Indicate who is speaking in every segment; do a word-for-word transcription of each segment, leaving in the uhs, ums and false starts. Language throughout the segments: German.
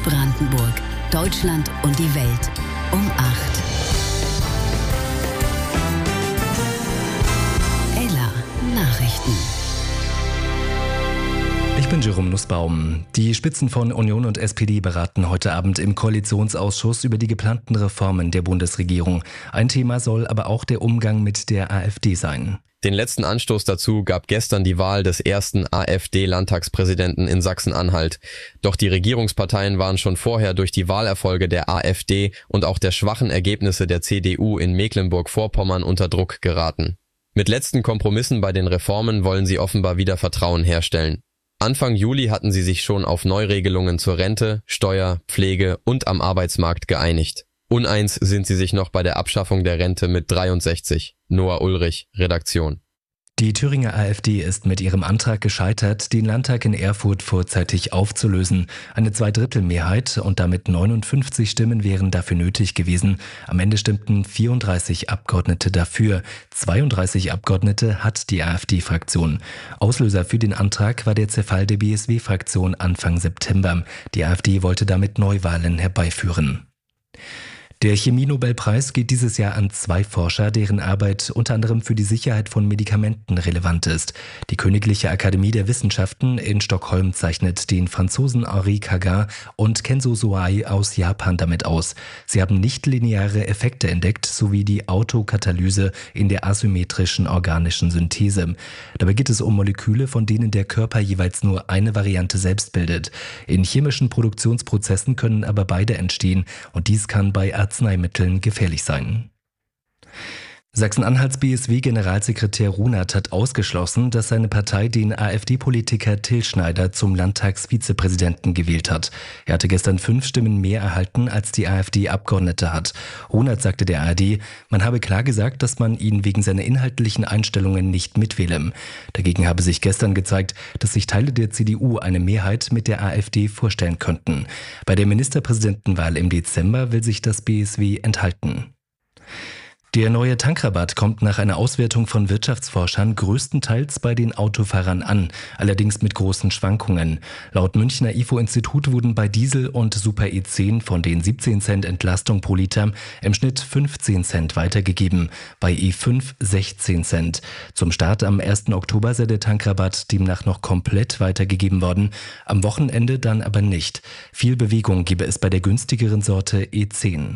Speaker 1: Brandenburg, Deutschland und die Welt um acht. Ella Nachrichten.
Speaker 2: Ich bin Jerome Nussbaum. Die Spitzen von Union und S P D beraten heute Abend im Koalitionsausschuss über die geplanten Reformen der Bundesregierung. Ein Thema soll aber auch der Umgang mit der AfD sein.
Speaker 3: Den letzten Anstoß dazu gab gestern die Wahl des ersten AfD-Landtagspräsidenten in Sachsen-Anhalt. Doch die Regierungsparteien waren schon vorher durch die Wahlerfolge der AfD und auch der schwachen Ergebnisse der C D U in Mecklenburg-Vorpommern unter Druck geraten. Mit letzten Kompromissen bei den Reformen wollen sie offenbar wieder Vertrauen herstellen. Anfang Juli hatten sie sich schon auf Neuregelungen zur Rente, Steuer, Pflege und am Arbeitsmarkt geeinigt. Uneins sind sie sich noch bei der Abschaffung der Rente mit dreiundsechzig. Noah Ulrich, Redaktion.
Speaker 2: Die Thüringer AfD ist mit ihrem Antrag gescheitert, den Landtag in Erfurt vorzeitig aufzulösen. Eine Zweidrittelmehrheit und damit neunundfünfzig Stimmen wären dafür nötig gewesen. Am Ende stimmten vierunddreißig Abgeordnete dafür. zweiunddreißig Abgeordnete hat die AfD-Fraktion. Auslöser für den Antrag war der Zerfall der B S W-Fraktion Anfang September. Die AfD wollte damit Neuwahlen herbeiführen. Der Chemie-Nobelpreis geht dieses Jahr an zwei Forscher, deren Arbeit unter anderem für die Sicherheit von Medikamenten relevant ist. Die Königliche Akademie der Wissenschaften in Stockholm zeichnet den Franzosen Henri Kaga und Kenzo Soai aus Japan damit aus. Sie haben nichtlineare Effekte entdeckt, sowie die Autokatalyse in der asymmetrischen organischen Synthese. Dabei geht es um Moleküle, von denen der Körper jeweils nur eine Variante selbst bildet. In chemischen Produktionsprozessen können aber beide entstehen und dies kann bei Arzneimitteln gefährlich sein. Sachsen-Anhalts B S W-Generalsekretär Runert hat ausgeschlossen, dass seine Partei den AfD-Politiker Till Schneider zum Landtagsvizepräsidenten gewählt hat. Er hatte gestern fünf Stimmen mehr erhalten, als die AfD-Abgeordnete hat. Runert sagte der A R D, man habe klar gesagt, dass man ihn wegen seiner inhaltlichen Einstellungen nicht mitwähle. Dagegen habe sich gestern gezeigt, dass sich Teile der C D U eine Mehrheit mit der AfD vorstellen könnten. Bei der Ministerpräsidentenwahl im Dezember will sich das B S W enthalten. Der neue Tankrabatt kommt nach einer Auswertung von Wirtschaftsforschern größtenteils bei den Autofahrern an, allerdings mit großen Schwankungen. Laut Münchner I F O-Institut wurden bei Diesel und Super E zehn von den siebzehn Cent Entlastung pro Liter im Schnitt fünfzehn Cent weitergegeben, bei E fünf sechzehn Cent. Zum Start am ersten Oktober sei der Tankrabatt demnach noch komplett weitergegeben worden, am Wochenende dann aber nicht. Viel Bewegung gebe es bei der günstigeren Sorte E zehn.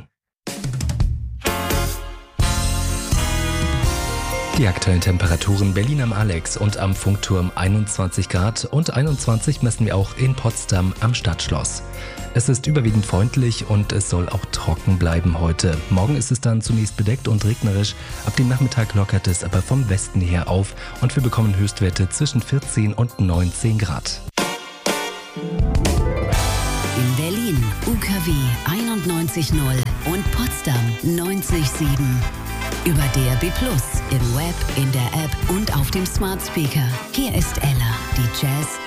Speaker 2: Die aktuellen Temperaturen: Berlin am Alex und am Funkturm einundzwanzig Grad und einundzwanzig messen wir auch in Potsdam am Stadtschloss. Es ist überwiegend freundlich und es soll auch trocken bleiben heute. Morgen ist es dann zunächst bedeckt und regnerisch, ab dem Nachmittag lockert es aber vom Westen her auf und wir bekommen Höchstwerte zwischen vierzehn und neunzehn Grad.
Speaker 1: In Berlin U K W einundneunzig Komma null und Potsdam neunzig Komma sieben. Über D A B plus, im Web, in der App und auf dem Smart Speaker. Hier ist Ella, die Jazz